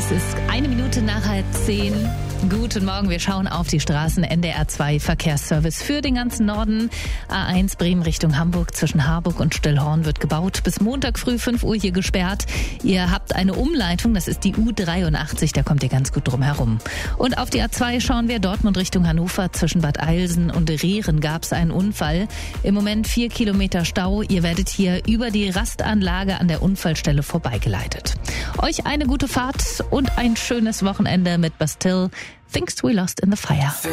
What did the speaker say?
Es ist 1:01 Guten Morgen, wir schauen auf die Straßen. NDR 2 Verkehrsservice für den ganzen Norden. A1 Bremen Richtung Hamburg zwischen Harburg und Stillhorn wird gebaut. Bis Montag früh 5 Uhr hier gesperrt. Ihr habt eine Umleitung, das ist die U83, da kommt ihr ganz gut drum herum. Und auf die A2 schauen wir Dortmund Richtung Hannover. Zwischen Bad Eilsen und Rieren gab es einen Unfall. Im Moment 4 Kilometer Stau. Ihr werdet hier über die Rastanlage an der Unfallstelle vorbeigeleitet. Euch eine gute Fahrt und ein schönes Wochenende mit Bastille. Things We Lost in the Fire.